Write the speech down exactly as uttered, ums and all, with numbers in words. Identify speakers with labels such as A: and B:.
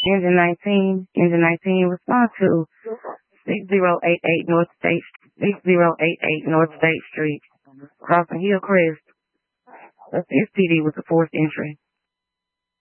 A: Engine nineteen, Engine nineteen, respond to six zero eight eight North State, six zero eight eight North State Street, crossing Hillcrest. That's S P D with the fourth entry.